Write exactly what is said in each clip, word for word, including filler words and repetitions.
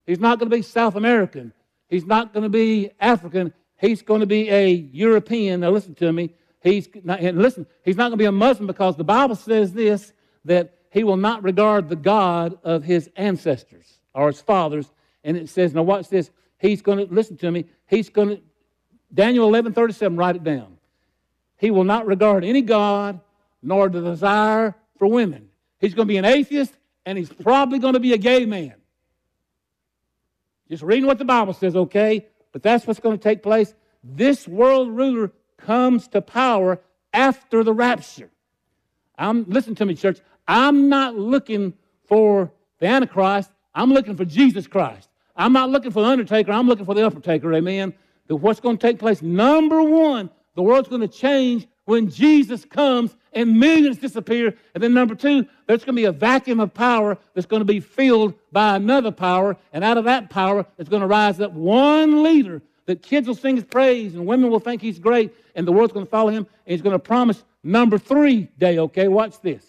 He's not going to be South American. He's not going to be African. He's going to be a European. Now listen to me. He's not, and listen, he's not going to be a Muslim because the Bible says this, that he will not regard the God of his ancestors or his fathers. And it says, now watch this. He's going to, listen to me, he's going to, Daniel eleven thirty-seven, write it down. He will not regard any God nor the desire for women. He's going to be an atheist, and he's probably going to be a gay man. Just reading what the Bible says, okay? But that's what's going to take place. This world ruler comes to power after the rapture. I'm, listen to me, church. I'm not looking for the Antichrist. I'm looking for Jesus Christ. I'm not looking for the undertaker. I'm looking for the uppertaker, amen? The, what's going to take place? Number one, the world's going to change when Jesus comes and millions disappear. And then number two, there's going to be a vacuum of power that's going to be filled by another power. And out of that power, there's going to rise up one leader that kids will sing his praise and women will think he's great and the world's going to follow him. And he's going to promise number three day, okay? Watch this.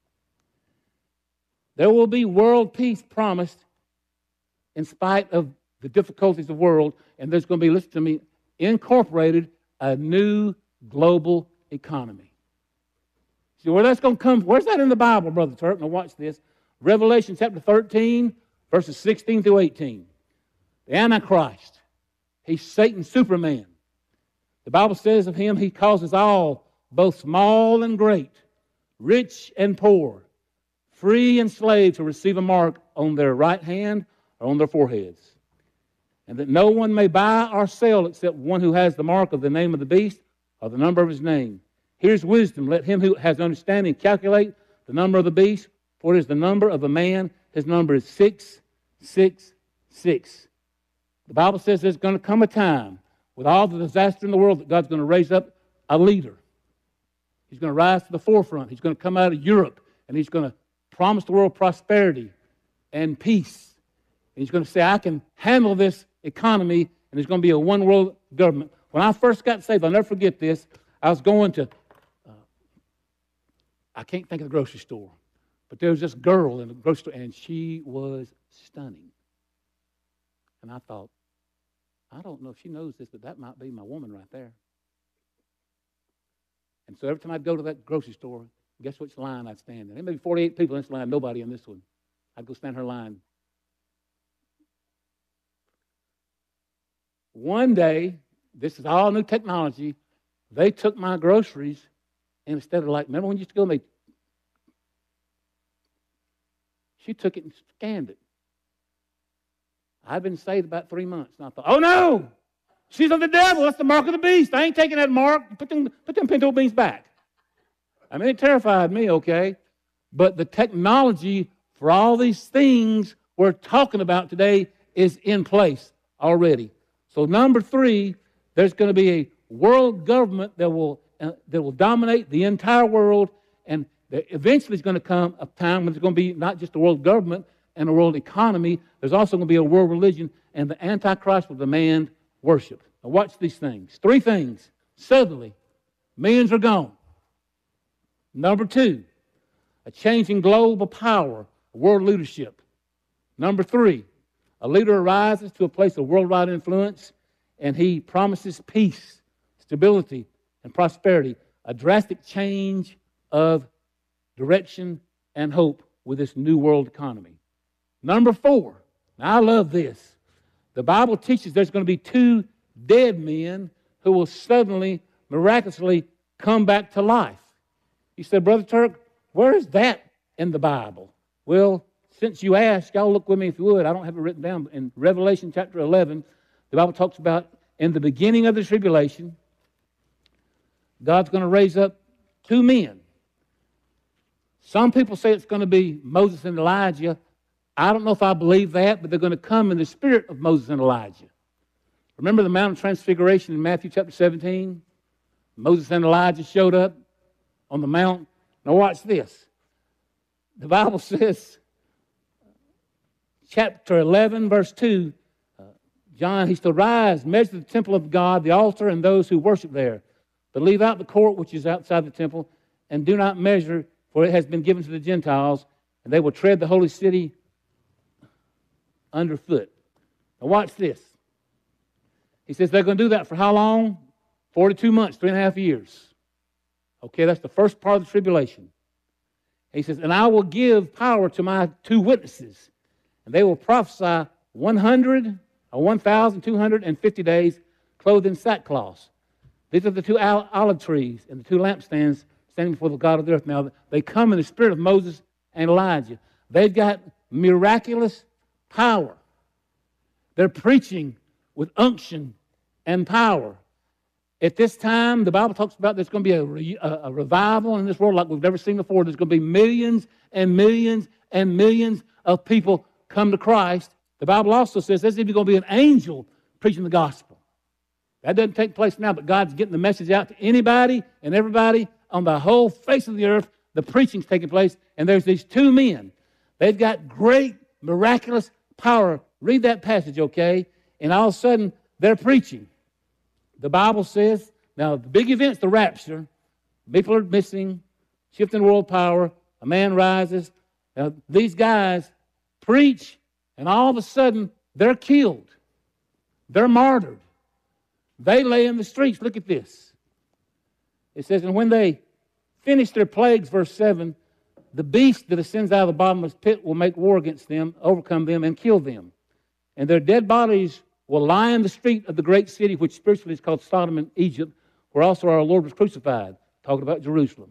There will be world peace promised in spite of the difficulties of the world. And there's going to be, listen to me, incorporated a new global economy. See where that's going to come? Where's that in the Bible, Brother Turk? Now watch this. Revelation chapter thirteen, verses sixteen through eighteen. The Antichrist. He's Satan's Superman. The Bible says of him, he causes all, both small and great, rich and poor, free and slave, to receive a mark on their right hand or on their foreheads. And that no one may buy or sell except one who has the mark of the name of the beast or the number of his name. Here's wisdom. Let him who has understanding calculate the number of the beast, for it is the number of a man. His number is six six six. The Bible says there's going to come a time with all the disaster in the world that God's going to raise up a leader. He's going to rise to the forefront. He's going to come out of Europe, and he's going to promise the world prosperity and peace. And he's going to say, I can handle this economy, and there's going to be a one-world government. When I first got saved, I'll never forget this. I was going to, uh, I can't think of the grocery store, but there was this girl in the grocery store, and she was stunning. And I thought, I don't know if she knows this, but that might be my woman right there. And so every time I'd go to that grocery store, guess which line I'd stand in? There may be forty-eight people in this line, nobody in this one. I'd go stand her line. One day, this is all new technology, they took my groceries, and instead of like, remember when you used to go and they, she took it and scanned it. I'd been saved about three months, and I thought, oh no, she's of the devil, that's the mark of the beast. I ain't taking that mark, put them, put them pinto beans back. I mean, it terrified me, okay? But the technology for all these things we're talking about today is in place already. So number three, there's going to be a world government that will uh, that will dominate the entire world, and there eventually is going to come a time when there's going to be not just a world government and a world economy, there's also going to be a world religion, and the Antichrist will demand worship. Now watch these things. Three things. Suddenly, millions are gone. Number two, a changing global power, world leadership. Number three, a leader arises to a place of worldwide influence, and he promises peace, stability, and prosperity, a drastic change of direction and hope with this new world economy. Number four, now I love this. The Bible teaches there's going to be two dead men who will suddenly, miraculously come back to life. You said, Brother Turk, where is that in the Bible? Well, since you asked, y'all look with me if you would. I don't have it written down. In Revelation chapter eleven, the Bible talks about in the beginning of the tribulation, God's going to raise up two men. Some people say it's going to be Moses and Elijah. I don't know if I believe that, but they're going to come in the spirit of Moses and Elijah. Remember the Mount of Transfiguration in Matthew chapter seventeen? Moses and Elijah showed up on the mount. Now watch this. The Bible says, chapter eleven, verse two, uh, John, he said, rise, measure the temple of God, the altar, and those who worship there. But leave out the court which is outside the temple, and do not measure, for it has been given to the Gentiles, and they will tread the holy city underfoot. Now watch this. He says they're going to do that for how long? forty-two months, three and a half years. Okay, that's the first part of the tribulation. He says, and I will give power to my two witnesses, and they will prophesy one hundred or one thousand two hundred fifty days, clothed in sackcloth. These are the two olive trees and the two lampstands standing before the God of the earth. Now, they come in the spirit of Moses and Elijah. They've got miraculous power. They're preaching with unction and power. At this time, the Bible talks about there's going to be a, re, a, a revival in this world like we've never seen before. There's going to be millions and millions and millions of people come to Christ. The Bible also says there's even going to be an angel preaching the gospel. That doesn't take place now, but God's getting the message out to anybody and everybody on the whole face of the earth. The preaching's taking place, and there's these two men. They've got great, miraculous power. Read that passage, okay? And all of a sudden, they're preaching. The Bible says, now the big event's the rapture. People are missing, shifting world power. A man rises. Now, these guys preach, and all of a sudden, they're killed. They're martyred. They lay in the streets. Look at this. It says, and when they finish their plagues, verse seven, the beast that ascends out of the bottomless pit will make war against them, overcome them, and kill them. And their dead bodies will lie in the street of the great city, which spiritually is called Sodom and Egypt, where also our Lord was crucified, talking about Jerusalem.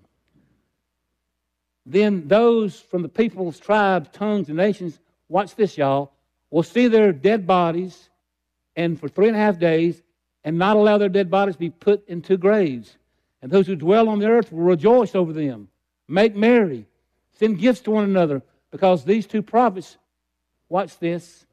Then those from the peoples, tribes, tongues, and nations, watch this, y'all, will see their dead bodies, and for three and a half days, and not allow their dead bodies to be put into graves. And those who dwell on the earth will rejoice over them, make merry, send gifts to one another, because these two prophets, watch this,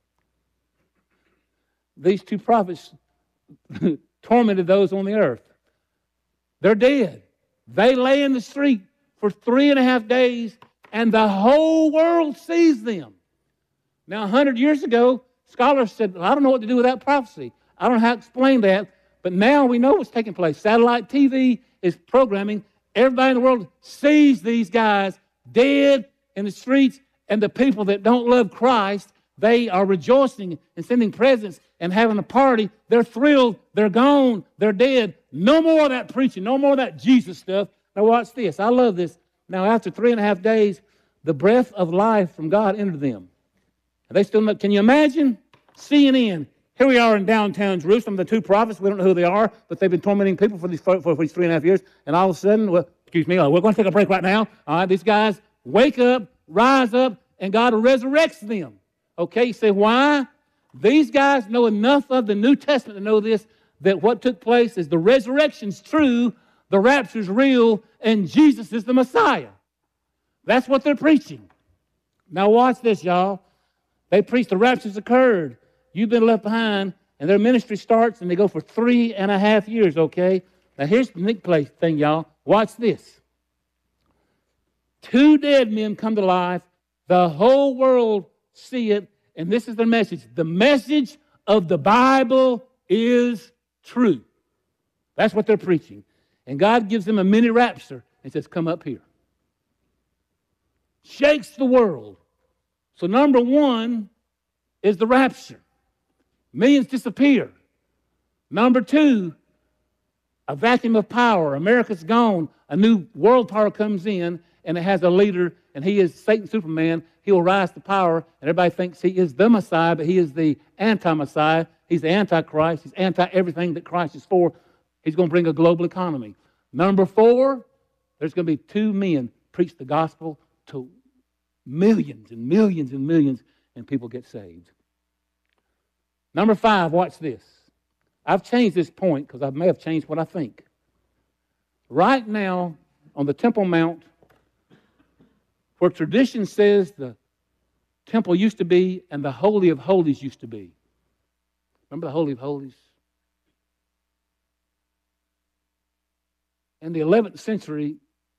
these two prophets tormented those on the earth. They're dead. They lay in the street for three and a half days, and the whole world sees them. Now, a hundred years ago, scholars said, I don't know what to do with that prophecy. I don't know how to explain that, but now we know what's taking place. Satellite T V is programming. Everybody in the world sees these guys dead in the streets, and the people that don't love Christ, they are rejoicing and sending presents and having a party. They're thrilled. They're gone. They're dead. No more of that preaching. No more of that Jesus stuff. Now watch this. I love this. Now after three and a half days, the breath of life from God entered them. And they still, can you imagine? C N N. Here we are in downtown Jerusalem, the two prophets. We don't know who they are, but they've been tormenting people for these, for, for these three and a half years. And all of a sudden, well, excuse me, we're going to take a break right now. All right, these guys wake up, rise up, and God resurrects them. Okay, you say, why? These guys know enough of the New Testament to know this, that what took place is the resurrection's true, the rapture's real, and Jesus is the Messiah. That's what they're preaching. Now watch this, y'all. They preach the rapture's occurred. You've been left behind, and their ministry starts, and they go for three and a half years, okay? Now, here's the neat place thing, y'all. Watch this. Two dead men come to life. The whole world see it, and this is the message. The message of the Bible is true. That's what they're preaching. And God gives them a mini rapture and says, come up here. Shakes the world. So number one is the rapture. Millions disappear. Number two, a vacuum of power. America's gone. A new world power comes in, and it has a leader, and he is Satan Superman. He will rise to power, and everybody thinks he is the Messiah, but he is the anti-Messiah. He's the Antichrist. He's anti-everything that Christ is for. He's going to bring a global economy. Number four, there's going to be two men preach the gospel to millions and millions and millions, and people get saved. Number five, watch this. I've changed this point because I may have changed what I think. Right now, on the Temple Mount, where tradition says the temple used to be and the Holy of Holies used to be. Remember the Holy of Holies? In the eleventh century,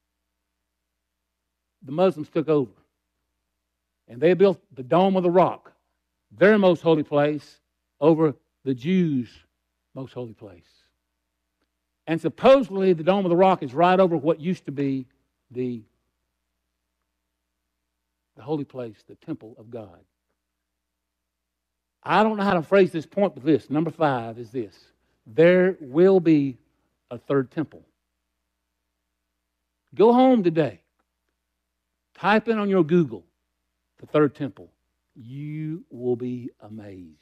the Muslims took over. And they built the Dome of the Rock, their most holy place, over the Jews' most holy place. And supposedly the Dome of the Rock is right over what used to be the, the holy place, the temple of God. I don't know how to phrase this point, but this, number five, is this. There will be a third temple. Go home today. Type in on your Google, the third temple. You will be amazed.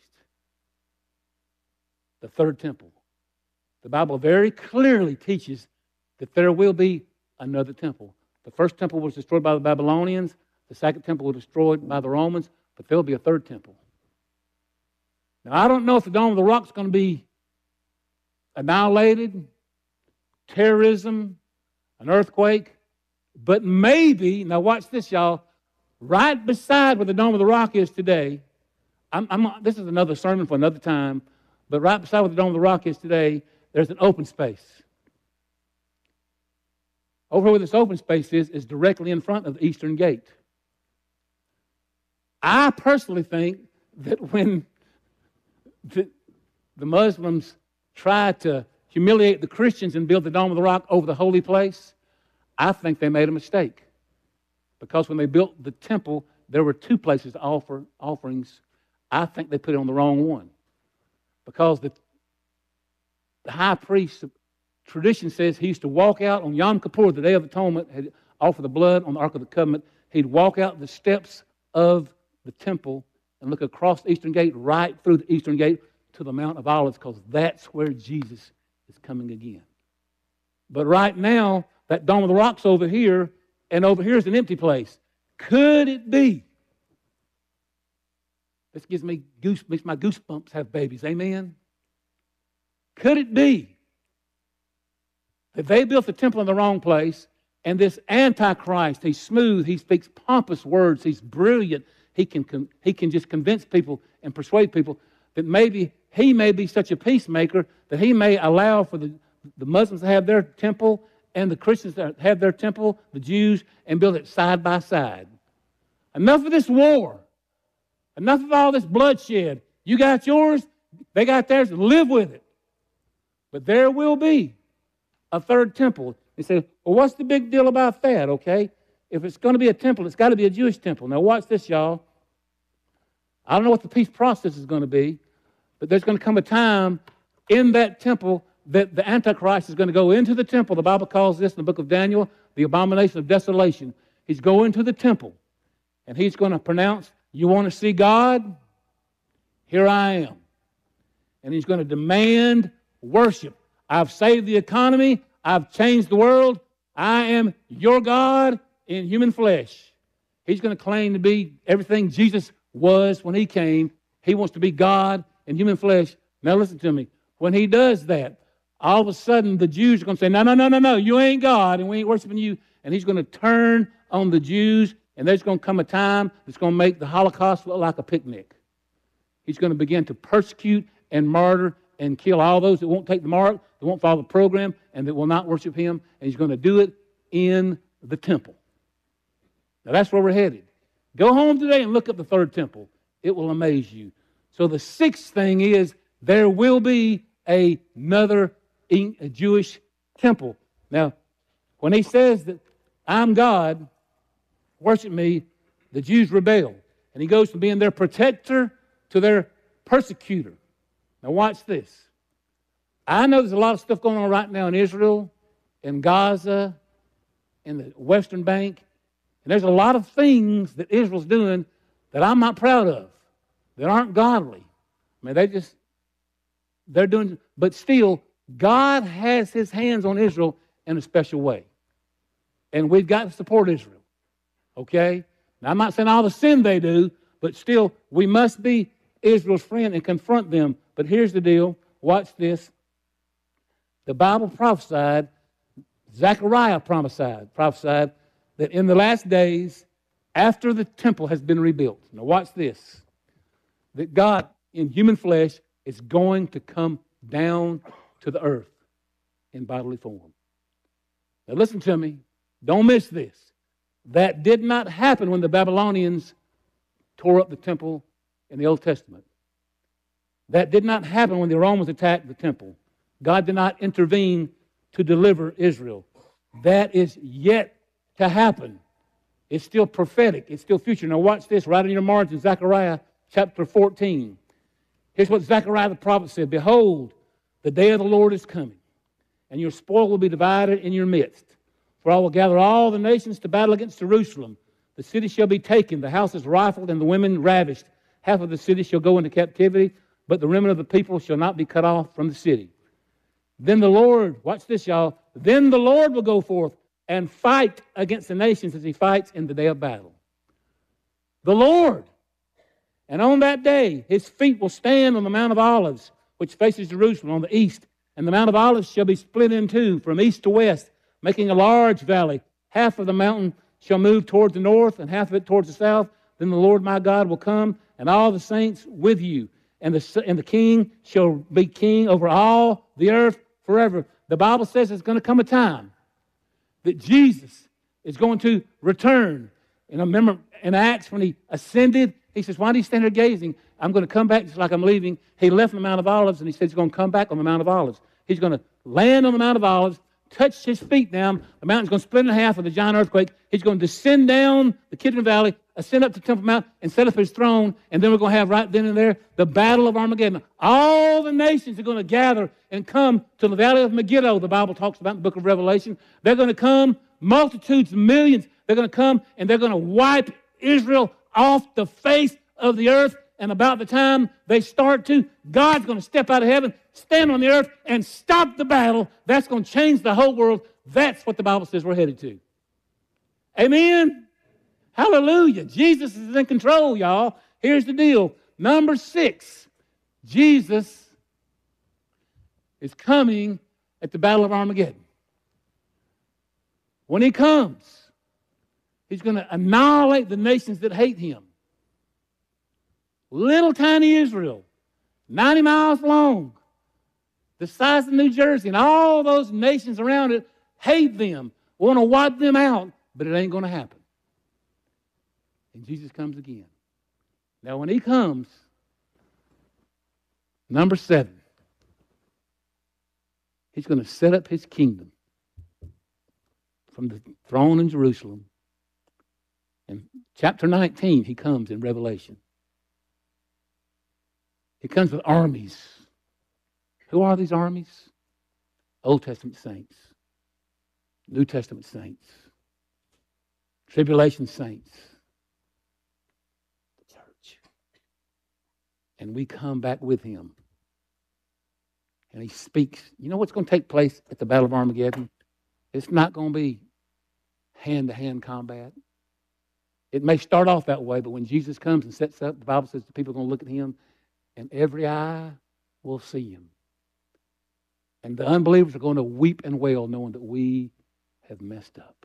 The third temple. The Bible very clearly teaches that there will be another temple. The first temple was destroyed by the Babylonians. The second temple was destroyed by the Romans. But there will be a third temple. Now, I don't know if the Dome of the Rock is going to be annihilated, terrorism, an earthquake, but maybe, now watch this, y'all, right beside where the Dome of the Rock is today, I'm, I'm, this is another sermon for another time, but right beside where the Dome of the Rock is today, there's an open space. Over where this open space is, is directly in front of the Eastern Gate. I personally think that when the, the Muslims tried to humiliate the Christians and build the Dome of the Rock over the holy place, I think they made a mistake. Because when they built the temple, there were two places to offer offerings. I think they put it on the wrong one. Because the, the high priest, tradition says he used to walk out on Yom Kippur, the Day of Atonement, had offer the blood on the Ark of the Covenant. He'd walk out the steps of the temple and look across the Eastern Gate, right through the Eastern Gate to the Mount of Olives, because that's where Jesus is coming again. But right now, that Dome of the Rock's over here, and over here is an empty place. Could it be? This gives me goose, makes my goosebumps have babies. Amen? Could it be that they built the temple in the wrong place, and this Antichrist, he's smooth, he speaks pompous words, he's brilliant, he can, he can just convince people and persuade people that maybe he may be such a peacemaker that he may allow for the, the Muslims to have their temple and the Christians to have their temple, the Jews, and build it side by side. Enough of this war. Enough of all this bloodshed. You got yours, they got theirs, live with it. But there will be a third temple. They say, well, what's the big deal about that, okay? If it's going to be a temple, it's got to be a Jewish temple. Now watch this, y'all. I don't know what the peace process is going to be, but there's going to come a time in that temple that the Antichrist is going to go into the temple. The Bible calls this in the book of Daniel the abomination of desolation. He's going to the temple, and he's going to pronounce, you want to see God? Here I am. And he's going to demand worship. I've saved the economy. I've changed the world. I am your God in human flesh. He's going to claim to be everything Jesus was when he came. He wants to be God in human flesh. Now listen to me. When he does that, all of a sudden the Jews are going to say, no, no, no, no, no, you ain't God, and we ain't worshiping you. And he's going to turn on the Jews, and there's going to come a time that's going to make the Holocaust look like a picnic. He's going to begin to persecute and murder and kill all those that won't take the mark, that won't follow the program, and that will not worship him. And he's going to do it in the temple. Now that's where we're headed. Go home today and look up the third temple. It will amaze you. So the sixth thing is there will be another a Jewish temple. Now, when he says that I'm God, worship me, the Jews rebel. And he goes from being their protector to their persecutor. Now watch this. I know there's a lot of stuff going on right now in Israel, in Gaza, in the Western Bank. And there's a lot of things that Israel's doing that I'm not proud of, that aren't godly. I mean, they just, they're doing, but still, God has his hands on Israel in a special way. And we've got to support Israel. Okay? Now, I'm not saying all the sin they do, but still, we must be Israel's friend and confront them. But here's the deal. Watch this. The Bible prophesied, Zechariah prophesied, prophesied that in the last days, after the temple has been rebuilt, now watch this, that God in human flesh is going to come down to the earth in bodily form. Now listen to me. Don't miss this. That did not happen when the Babylonians tore up the temple in the Old Testament. That did not happen when the Romans attacked the temple. God did not intervene to deliver Israel. That is yet to happen. It's still prophetic. It's still future. Now watch this right in your margin, Zechariah chapter fourteen. Here's what Zechariah the prophet said. Behold, the day of the Lord is coming, and your spoil will be divided in your midst. For I will gather all the nations to battle against Jerusalem. The city shall be taken, the houses rifled, and the women ravished. Half of the city shall go into captivity, but the remnant of the people shall not be cut off from the city. Then the Lord, watch this, y'all, then the Lord will go forth and fight against the nations as he fights in the day of battle. The Lord. And on that day, his feet will stand on the Mount of Olives, which faces Jerusalem on the east. And the Mount of Olives shall be split in two from east to west, making a large valley. Half of the mountain shall move towards the north, and half of it towards the south. Then the Lord my God will come, and all the saints with you. And the, and the king shall be king over all the earth forever. The Bible says there's going to come a time that Jesus is going to return. And I remember in Acts when he ascended, he says, why do you stand there gazing? I'm going to come back just like I'm leaving. He left the Mount of Olives, and he said he's going to come back on the Mount of Olives. He's going to land on the Mount of Olives, touch his feet down. The mountain's going to split in half with a giant earthquake. He's going to descend down the Kidron Valley, ascend up to Temple Mount, and set up his throne. And then we're going to have right then and there the battle of Armageddon. All the nations are going to gather and come to the valley of Megiddo, the Bible talks about in the book of Revelation. They're going to come, multitudes, millions. They're going to come, and they're going to wipe Israel off the face of the earth. And about the time they start to, God's going to step out of heaven, stand on the earth, and stop the battle. That's going to change the whole world. That's what the Bible says we're headed to. Amen? Hallelujah. Jesus is in control, y'all. Here's the deal. Number six, Jesus is coming at the Battle of Armageddon. When he comes, he's going to annihilate the nations that hate him. Little tiny Israel, ninety miles long, the size of New Jersey, and all those nations around it hate them, want to wipe them out, but it ain't going to happen. And Jesus comes again. Now, when he comes, number seven, he's going to set up his kingdom from the throne in Jerusalem. In chapter nineteen, he comes in Revelation. He comes with armies. Who are these armies? Old Testament saints, New Testament saints, tribulation saints, the church. And we come back with him. And he speaks. You know what's going to take place at the Battle of Armageddon? It's not going to be hand-to-hand combat. It may start off that way, but when Jesus comes and sets up, the Bible says the people are going to look at him, and every eye will see him. And the unbelievers are going to weep and wail knowing that we have messed up.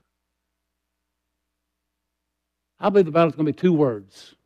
I believe the battle's going to be two words.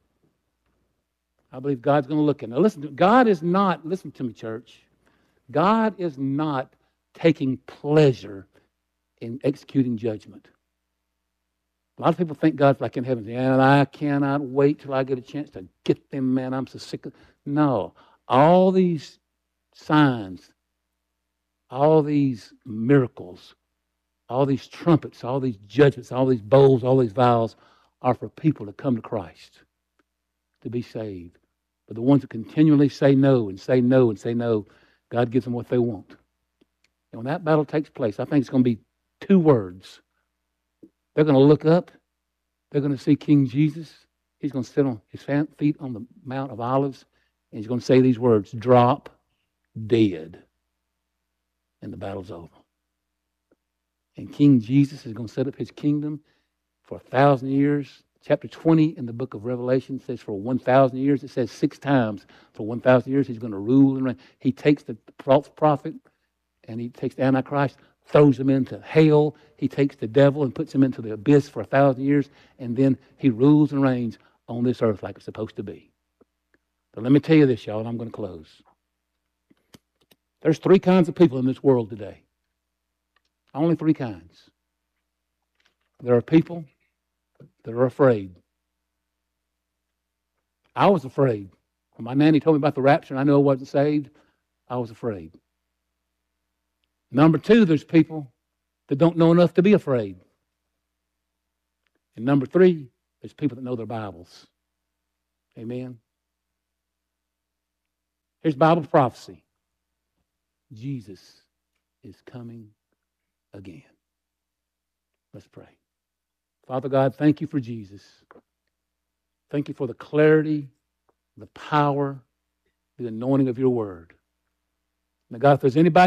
I believe God's going to look at it. Now listen, God is not, listen to me, church, God is not taking pleasure in executing judgment. A lot of people think God's like in heaven. And I cannot wait till I get a chance to get them, man. I'm so sick of. No. All these signs, all these miracles, all these trumpets, all these judgments, all these bowls, all these vials are for people to come to Christ, to be saved. But the ones that continually say no and say no and say no, God gives them what they want. And when that battle takes place, I think it's going to be two words. They're going to look up. They're going to see King Jesus. He's going to sit on his feet on the Mount of Olives, and he's going to say these words, drop dead. And the battle's over. And King Jesus is going to set up his kingdom for a thousand years. Chapter twenty in the book of Revelation says for one thousand years. It says six times for one thousand years he's going to rule and reign. He takes the false prophet and he takes the Antichrist, throws him into hell. He takes the devil and puts him into the abyss for a thousand years, and then he rules and reigns on this earth like it's supposed to be. But let me tell you this, y'all, and I'm going to close. There's three kinds of people in this world today. Only three kinds. There are people that are afraid. I was afraid. When my nanny told me about the rapture and I knew I wasn't saved, I was afraid. Number two, there's people that don't know enough to be afraid. And number three, there's people that know their Bibles. Amen. Here's Bible prophecy. Jesus is coming again. Let's pray. Father God, thank you for Jesus. Thank you for the clarity, the power, the anointing of your word. Now, God, if there's anybody